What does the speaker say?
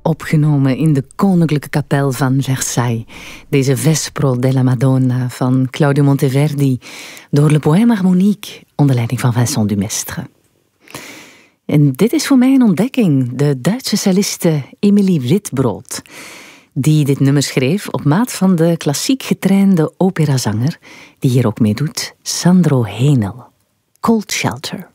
opgenomen in de koninklijke kapel van Versailles. Deze Vespro della Madonna van Claudio Monteverdi door Le Poème Harmonique onder leiding van Vincent Dumestre. En dit is voor mij een ontdekking, de Duitse celliste Emilie Witbrood, die dit nummer schreef op maat van de klassiek getrainde operazanger, die hier ook meedoet, Sandro Henel. Cold Shelter.